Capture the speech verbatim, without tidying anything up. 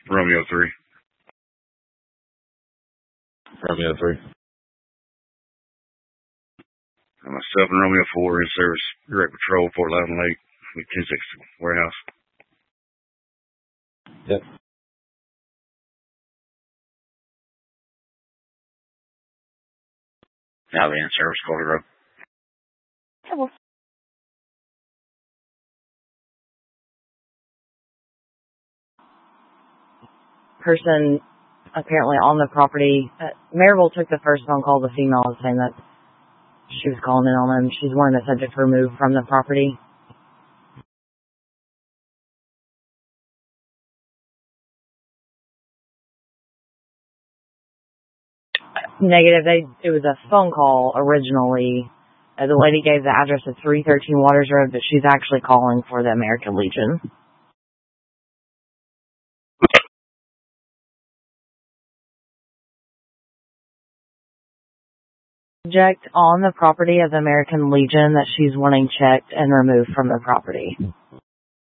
Romeo three. Romeo three. Myself and Romeo four in service. Direct patrol, Fort Loudon Lake, with two sixty warehouse. Yep. Now in service, Colby Road. Hello. Person apparently on the property. Uh, Maryville took the first phone call. The female was saying that she was calling in on them. She's wanting the subject removed from the property. Negative. They it was a phone call originally. Uh, the lady gave the address of three thirteen Waters Road, but she's actually calling for the American Legion. Subject on the property of the American Legion that she's wanting checked and removed from the property.